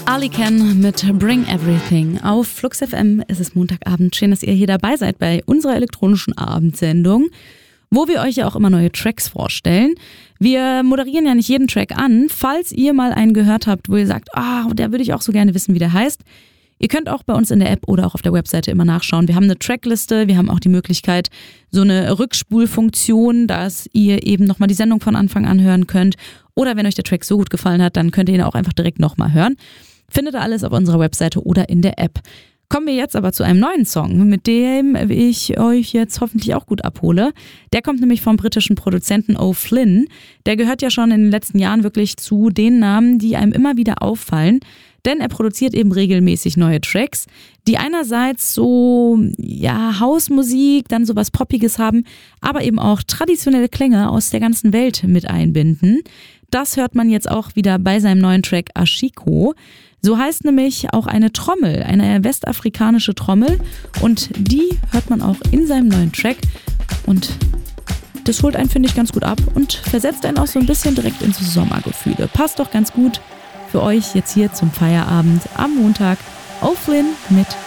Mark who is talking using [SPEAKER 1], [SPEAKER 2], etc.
[SPEAKER 1] Ali Ken mit Bring Everything. Auf Flux FM ist es Montagabend. Schön, dass ihr hier dabei seid bei unserer elektronischen Abendsendung, wo wir euch ja auch immer neue Tracks vorstellen. Wir moderieren ja nicht jeden Track an. Falls ihr mal einen gehört habt, wo ihr sagt, der würde ich auch so gerne wissen, wie der heißt. Ihr könnt auch bei uns in der App oder auch auf der Webseite immer nachschauen. Wir haben eine Trackliste, wir haben auch die Möglichkeit, so eine Rückspulfunktion, dass ihr eben nochmal die Sendung von Anfang an hören könnt. Oder wenn euch der Track so gut gefallen hat, dann könnt ihr ihn auch einfach direkt nochmal hören. Findet ihr alles auf unserer Webseite oder in der App. Kommen wir jetzt aber zu einem neuen Song, mit dem ich euch jetzt hoffentlich auch gut abhole. Der kommt nämlich vom britischen Produzenten O'Flynn. Der gehört ja schon in den letzten Jahren wirklich zu den Namen, die einem immer wieder auffallen. Denn er produziert eben regelmäßig neue Tracks, die einerseits so, Hausmusik, dann sowas Poppiges haben, aber eben auch traditionelle Klänge aus der ganzen Welt mit einbinden. Das hört man jetzt auch wieder bei seinem neuen Track Ashiko. So heißt nämlich auch eine Trommel, eine westafrikanische Trommel, und die hört man auch in seinem neuen Track, und das holt einen, finde ich, ganz gut ab und versetzt einen auch so ein bisschen direkt ins Sommergefühle. Passt doch ganz gut für euch jetzt hier zum Feierabend am Montag. O'Flynn mit